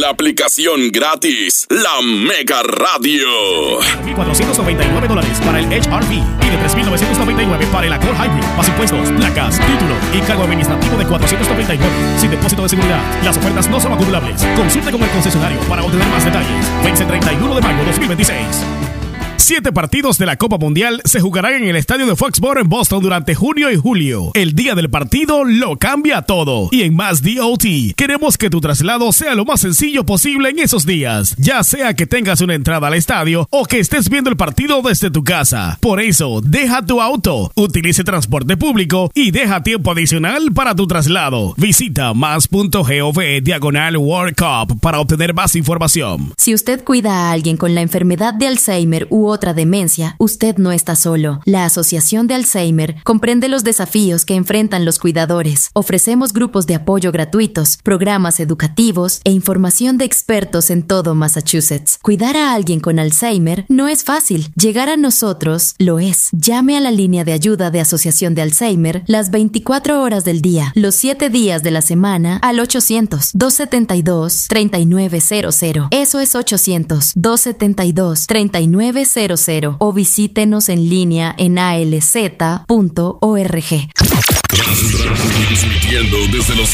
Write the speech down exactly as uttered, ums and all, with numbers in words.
La aplicación gratis, la Mega Radio. mil cuatrocientos noventa y nueve dólares para el H R V y de tres mil novecientos noventa y nueve para el Accord Hybrid. Más impuestos, placas, título y cargo administrativo de cuatrocientos noventa y nueve. Sin depósito de seguridad. Las ofertas no son acumulables. Consulte con el concesionario para obtener más detalles. Vence el treinta y uno de mayo de dos mil veintiséis. Siete partidos de la Copa Mundial se jugarán en el estadio de Foxborough en Boston durante junio y julio. El día del partido lo cambia todo. Y en Más D O T, queremos que tu traslado sea lo más sencillo posible en esos días. Ya sea que tengas una entrada al estadio o que estés viendo el partido desde tu casa. Por eso, deja tu auto, utilice transporte público y deja tiempo adicional para tu traslado. Visita más.gov diagonal World Cup para obtener más información. Si usted cuida a alguien con la enfermedad de Alzheimer u otra demencia, usted no está solo. La Asociación de Alzheimer comprende los desafíos que enfrentan los cuidadores. Ofrecemos grupos de apoyo gratuitos, programas educativos e información de expertos en todo Massachusetts. Cuidar a alguien con Alzheimer no es fácil. Llegar a nosotros lo es. Llame a la línea de ayuda de Asociación de Alzheimer las veinticuatro horas del día, los siete días de la semana al ochocientos, dos setenta y dos, treinta y nueve cero cero. Eso es ochocientos, dos setenta y dos, treinta y nueve cero cero o visítenos en línea en a l z punto org. Transmitiendo desde los